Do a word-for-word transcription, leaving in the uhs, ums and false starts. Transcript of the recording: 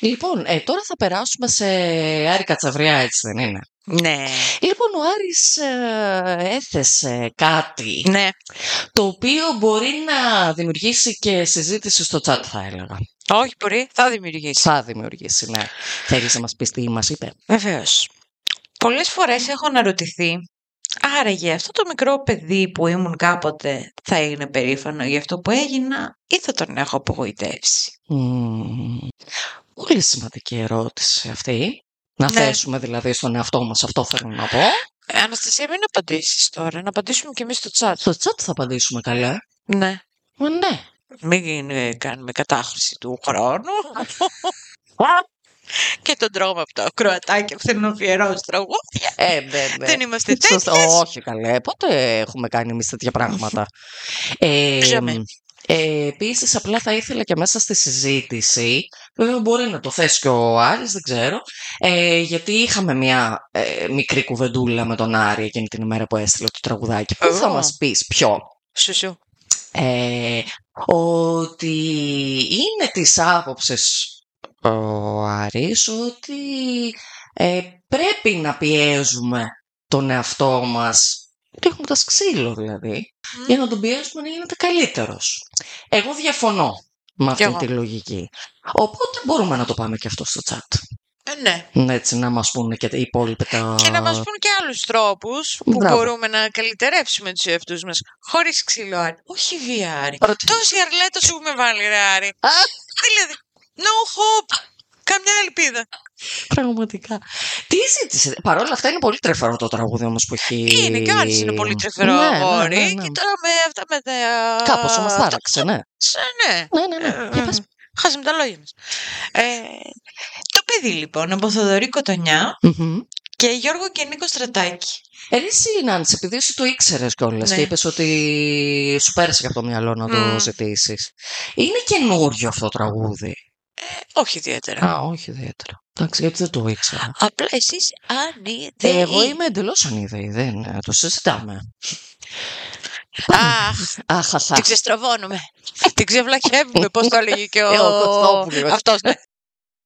Λοιπόν, ε, τώρα θα περάσουμε σε Άρη Κατσαβριά, έτσι δεν είναι? Ναι. Λοιπόν, ο Άρης ε, έθεσε κάτι Ναι. το οποίο μπορεί να δημιουργήσει και συζήτηση στο chat, θα έλεγα. Όχι, μπορεί, θα δημιουργήσει. Θα δημιουργήσει, ναι. Θέλεις να μας πεις τι μας είπε? Βεβαίως. Πολλές φορές έχω αναρωτηθεί, άραγε αυτό το μικρό παιδί που ήμουν κάποτε θα είναι περήφανο για αυτό που έγινα ή θα τον έχω απογοητεύσει? Mm, πολύ σημαντική ερώτηση αυτή. Να Ναι. θέσουμε δηλαδή στον εαυτό μας, αυτό θέλω να πω. Ε, Αναστασία, μην απαντήσεις τώρα, να απαντήσουμε κι εμείς στο chat. Στο chat θα απαντήσουμε, καλά. Ναι. Μα ναι. Μην ε, κάνουμε κατάχρηση του χρόνου. Και τον τρώμε από τα κροατάκια που θέλουν να αφιερώσουν τραγούδια. Ε, ναι, ναι. Δεν είμαστε Σωστά. τέτοιες. Όχι, καλέ. Πότε έχουμε κάνει εμείς τέτοια πράγματα? ε, Jamais. ε, Επίσης, απλά θα ήθελα και μέσα στη συζήτηση, βέβαια μπορεί να το θέσει και ο Άρης, δεν ξέρω, ε, γιατί είχαμε μια ε, μικρή κουβεντούλα με τον Άρη εκείνη την ημέρα που έστειλε το τραγουδάκι. Πού θα Ω. μας πεις ποιο? Σου σου. Ε, ότι είναι της άποψης ο Άρης ότι ε, πρέπει να πιέζουμε τον εαυτό μας, ρίχνοντας ξύλο δηλαδή, Μμ. για να τον πιέζουμε να γίνεται καλύτερος. Εγώ διαφωνώ με αυτή εγώ. τη λογική. Οπότε μπορούμε να το πάμε και αυτό στο chat. Ε, ναι. Έτσι, να μας πούνε και τα υπόλοιπα τα... Και να μας πούν και άλλους τρόπους που Μπράβο. μπορούμε να καλυτερεύσουμε τους εαυτούς μας. Χωρίς ξύλο, Άρη. Όχι βία, Άρη. Ρωτη- Τόση αρλέτα σου έχουμε βάλει, ρε Άρη. Α, Δηλαδή, no hope. Καμιά ελπίδα. πραγματικά. Τι ζήτησε? Παρ' όλα αυτά είναι πολύ τρεφερό το τραγούδι όμως που έχει... Είναι και ο Άρης είναι πολύ τρεφερό Ναι, ναι, αγόρι. ναι, ναι. Και τώρα με αυτά με τα... Κάπως όμως τάραξε, ναι. Σε, ναι. Ναι, ναι, ναι. Ε, Για πες. Χάσαμε τα λόγια μας. Ε, το παιδί λοιπόν από Θοδωρή Κοτονιά Μμμ. και Γιώργο και Νίκο Στρατάκη. Ε, εσύ, Νάνση, επειδή εσύ το ήξερες κιόλας Ναι. και είπες ότι σου πέρασε και από το μυαλό να το Μμ. ζητήσεις. Είναι καινούριο αυτό το τραγούδι? Όχι ιδιαίτερα. Α, όχι ιδιαίτερα. Εντάξει, γιατί δεν το ήξερα. Απλά εσείς ανίδεοι. Εγώ είμαι εντελώς ανίδεη, δεν ε, το συζητάμε. Αχ, Αχ, αχ, την αχ. ξεστραβώνουμε. Την ξεβλαχεύουμε, πώς το έλεγε και ο... Ε, ο Κωστόπουλος. Αυτός, ναι.